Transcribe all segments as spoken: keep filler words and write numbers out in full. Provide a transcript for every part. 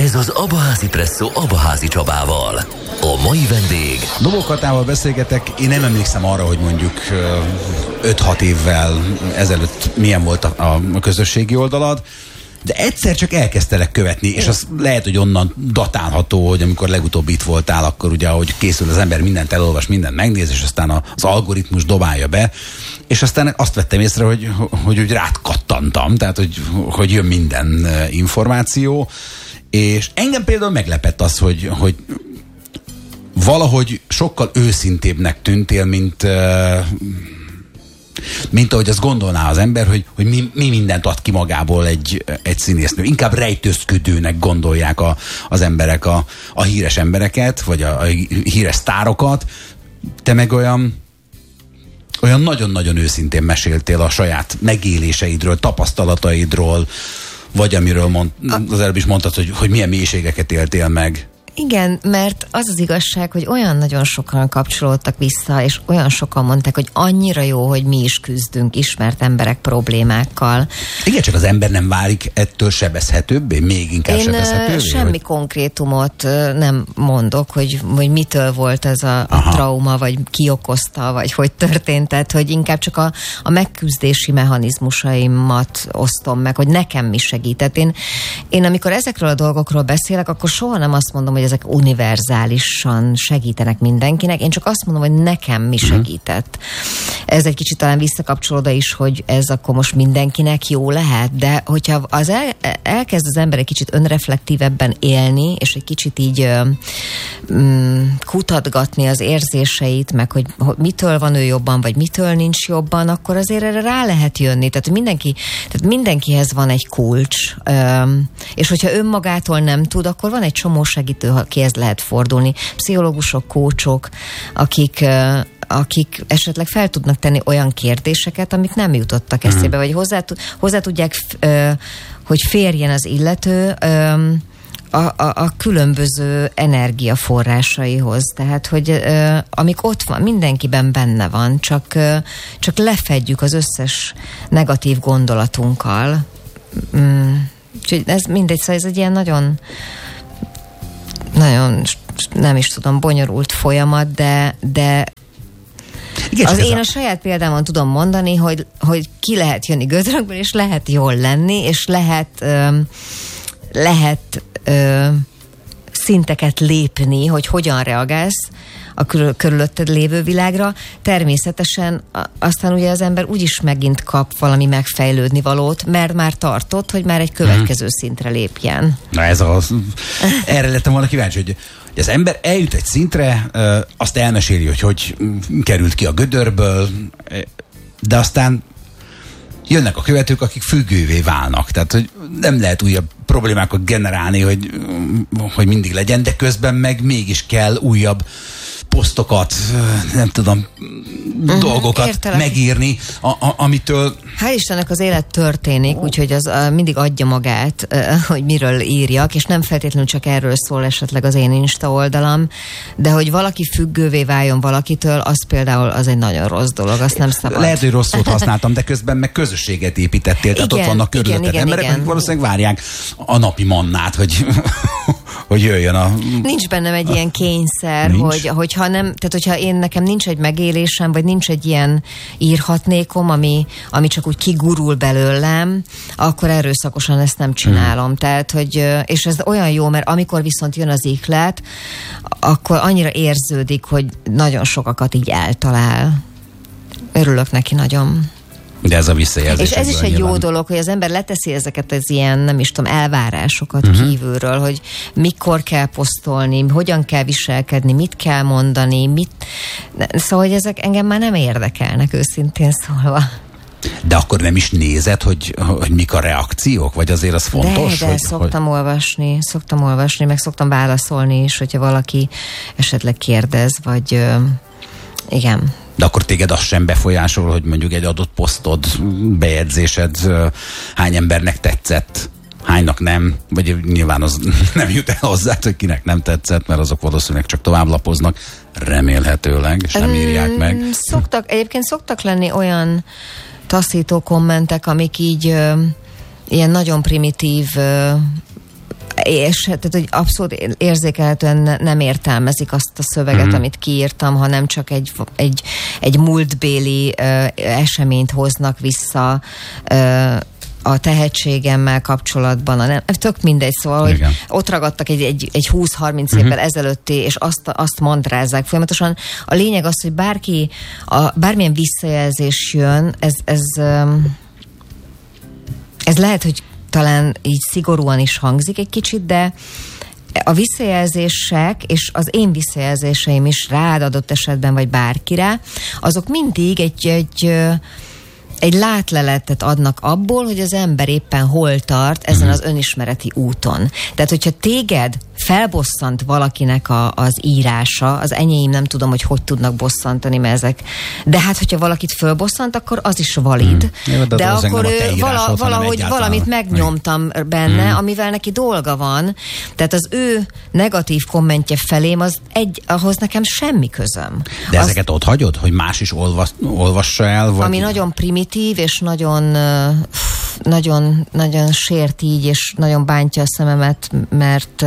Ez az Abaházi Presszó Abaházi Csabával. A mai vendég... Dobó Katával beszélgetek, én nem emlékszem arra, hogy mondjuk öt-hat évvel ezelőtt milyen volt a, a közösségi oldalad, de egyszer csak elkezdtelek követni, és az lehet, hogy onnan datálható, hogy amikor legutóbb itt voltál, akkor ugye, ahogy készül az ember, mindent elolvas, mindent megnéz, és aztán az algoritmus dobálja be, és aztán azt vettem észre, hogy, hogy úgy rád kattantam, tehát, hogy, hogy jön minden információ, és engem például meglepett az, hogy, hogy valahogy sokkal őszintébbnek tűntél, mint... mint ahogy azt gondolná az ember, hogy, hogy mi, mi mindent ad ki magából egy, egy színésznő. Inkább rejtőzködőnek gondolják a, az emberek a, a híres embereket, vagy a, a híres sztárokat. Te meg olyan olyan nagyon-nagyon őszintén meséltél a saját megéléseidről, tapasztalataidról, vagy amiről mond, az előbb is mondtad, hogy, hogy milyen mélységeket éltél meg. Igen, mert az az igazság, hogy olyan nagyon sokan kapcsolódtak vissza, és olyan sokan mondták, hogy annyira jó, hogy mi is küzdünk ismert emberek problémákkal. Igen, csak az ember nem válik ettől sebezhetőbbé, még inkább Én sebezhetőbbé? Én semmi hogy... konkrétumot nem mondok, hogy, hogy mitől volt ez a, a trauma, vagy ki okozta, vagy hogy történt, tehát hogy inkább csak a, a megküzdési mechanizmusaimat osztom meg, hogy nekem mi segített. Én, én amikor ezekről a dolgokról beszélek, akkor soha nem azt mondom, hogy ezek univerzálisan segítenek mindenkinek. Én csak azt mondom, hogy nekem mi segített. Ez egy kicsit talán visszakapcsolódva is, hogy ez akkor most mindenkinek jó lehet, de hogyha az el, elkezd az ember egy kicsit önreflektívebben élni, és egy kicsit így um, kutatgatni az érzéseit, meg hogy, hogy mitől van ő jobban, vagy mitől nincs jobban, akkor azért erre rá lehet jönni. Tehát mindenki, tehát mindenkihez van egy kulcs, um, és hogyha önmagától nem tud, akkor van egy csomó segítő, akihez lehet fordulni. Pszichológusok, kócsok, akik, akik esetleg fel tudnak tenni olyan kérdéseket, amik nem jutottak eszébe, vagy hozzá, hozzá tudják, hogy férjen az illető a, a, a különböző energiaforrásaihoz. Tehát, hogy amik ott van, mindenkiben benne van, csak, csak lefedjük az összes negatív gondolatunkkal. Úgyhogy ez mindegy, szóval ez egy ilyen nagyon nagyon, nem is tudom, bonyolult folyamat, de, de igen, az én a... a saját példámon tudom mondani, hogy, hogy ki lehet jönni gödrökből, és lehet jól lenni, és lehet ö, lehet ö, szinteket lépni, hogy hogyan reagálsz a körülötted lévő világra. Természetesen aztán ugye az ember úgyis megint kap valami megfejlődni valót, mert már tartott, hogy már egy következő hmm. szintre lépjen. Na ez az. Erre lettem volna kíváncsi, hogy az ember eljut egy szintre, azt elmeséli, hogy hogy került ki a gödörből, de aztán jönnek a követők, akik függővé válnak. Tehát, hogy nem lehet újabb problémákat generálni, hogy, hogy mindig legyen, de közben meg mégis kell újabb posztokat, nem tudom, uh-huh, dolgokat értelek. megírni, a, a, amitől... Hál' Istennek az élet történik, úgyhogy az uh, mindig adja magát, uh, hogy miről írjak, és nem feltétlenül csak erről szól esetleg az én Insta oldalam, de hogy valaki függővé váljon valakitől, az például az egy nagyon rossz dolog, azt nem szabad. Lehet, hogy rossz szót használtam, de közben meg közösséget építettél, tehát igen, ott vannak körülötted emberek, akik valószínűleg várják a napi mannát, hogy... hogy jöjjön a... Nincs bennem egy ilyen kényszer, hogy, hogyha nem, tehát hogyha én nekem nincs egy megélésem, vagy nincs egy ilyen írhatnékom, ami, ami csak úgy kigurul belőlem, akkor erőszakosan ezt nem csinálom. Hmm. Tehát, hogy, és ez olyan jó, mert amikor viszont jön az ihlet, akkor annyira érződik, hogy nagyon sokakat így eltalál. Örülök neki nagyon. De ez a visszajelzés. És ez is egy nyilván jó dolog, hogy az ember leteszi ezeket az ilyen, nem is tudom, elvárásokat uh-huh. kívülről, hogy mikor kell posztolni, hogyan kell viselkedni, mit kell mondani, mit... Szóval, hogy ezek engem már nem érdekelnek, őszintén szólva. De akkor nem is nézed, hogy, hogy mik a reakciók? Vagy azért az fontos? De, de hogy, szoktam hogy... olvasni, szoktam olvasni, meg szoktam válaszolni is, hogyha valaki esetleg kérdez, vagy uh, igen. De akkor téged az sem befolyásol, hogy mondjuk egy adott posztod, bejegyzésed hány embernek tetszett, hánynak nem, vagy nyilván az nem jut el hozzá, hogy kinek nem tetszett, mert azok valószínűleg csak tovább lapoznak, remélhetőleg, és nem írják meg. Szoktak, egyébként szoktak lenni olyan taszító kommentek, amik így ö, ilyen nagyon primitív, ö, És tehát, hogy abszolút érzékelhetően nem értelmezik azt a szöveget, mm-hmm. amit kiírtam, hanem csak egy, egy, egy múltbéli uh, eseményt hoznak vissza uh, a tehetségemmel kapcsolatban, a nem, tök mindegy, szóval, hogy igen. ott ragadtak egy, egy, egy húsz-harminc uh-huh. évvel ezelőtti, és azt, azt mandrázzák folyamatosan. A lényeg az, hogy bárki, a, bármilyen visszajelzés jön, ez, ez, ez lehet, hogy talán így szigorúan is hangzik egy kicsit, de a visszajelzések, és az én visszajelzéseim is rád adott esetben, vagy bárkire, azok mindig egy, egy egy látleletet adnak abból, hogy az ember éppen hol tart ezen az önismereti úton. Tehát, hogyha téged felbosszant valakinek a, az írása, az enyém nem tudom, hogy hogy tudnak bosszantani, mert ezek. De hát, hogyha valakit fölbosszant, akkor az is valid. Mm. Jó, de, de akkor ő vala, valahogy valamit megnyomtam benne, mm. amivel neki dolga van. Tehát az ő negatív kommentje felém, az egy, ahhoz nekem semmi közöm. De az, ezeket ott hagyod, hogy más is olvas, olvassa el? Vagy... Ami nagyon primitív, és nagyon, nagyon, nagyon sért így, és nagyon bántja a szememet, mert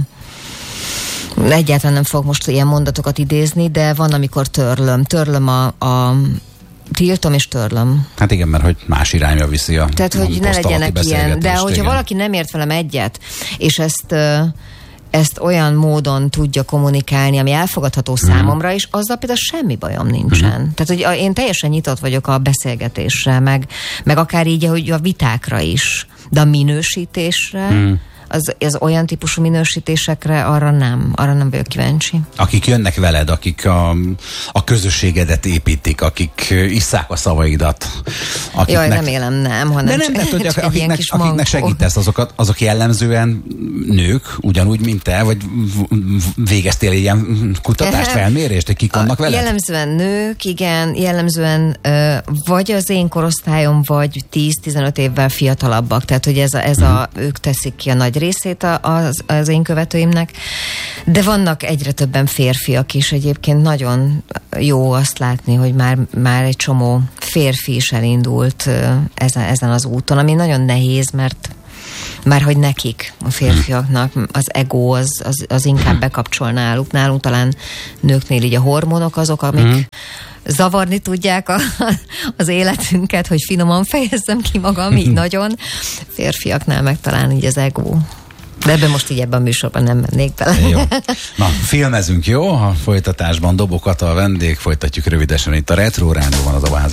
egyáltalán nem fogok most ilyen mondatokat idézni, de van, amikor törlöm. Törlöm a, a tiltom és törlöm. Hát igen, mert hogy más irányba viszi a Tehát, hogy ne legyenek ilyen. De hogyha igen. valaki nem ért velem egyet, és ezt, ezt olyan módon tudja kommunikálni, ami elfogadható mm. számomra is, azzal például semmi bajom nincsen. Mm. Tehát, hogy én teljesen nyitott vagyok a beszélgetésre, meg, meg akár így, hogy a vitákra is, de a minősítésre, mm. Az, az olyan típusú minősítésekre arra nem, arra nem vagyok kíváncsi. Akik jönnek veled, akik a, a közösségedet építik, akik isszák a szavaidat. Akiknek... Jaj, remélem nem, hanem de nem, nem tudja, akiknek, akiknek segítesz, azokat, azok jellemzően nők, ugyanúgy, mint te, vagy végeztél ilyen kutatást, felmérést, hogy kik vannak veled? Jellemzően nők, igen, jellemzően vagy az én korosztályom, vagy tíz-tizenöt évvel fiatalabbak, tehát hogy ez a, ez a hmm. ők teszik ki a nagy részét az, az én követőimnek, de vannak egyre többen férfiak is, egyébként nagyon jó azt látni, hogy már, már egy csomó férfi is elindult ezen, ezen az úton, ami nagyon nehéz, mert már hogy nekik, a férfiaknak az ego az, az, az inkább bekapcsol náluk, nálunk talán nőknél így a hormonok azok, amik mm. zavarni tudják a, az életünket, hogy finoman fejezzem ki magam, így nagyon. Férfiaknál meg talán így az ego. De ebben most így ebben a műsorban nem mennék bele. Jó. Na, filmezünk, jó? A folytatásban Dobó Kata a vendég, folytatjuk rövidesen itt a Retro Rádióban, az Abaházi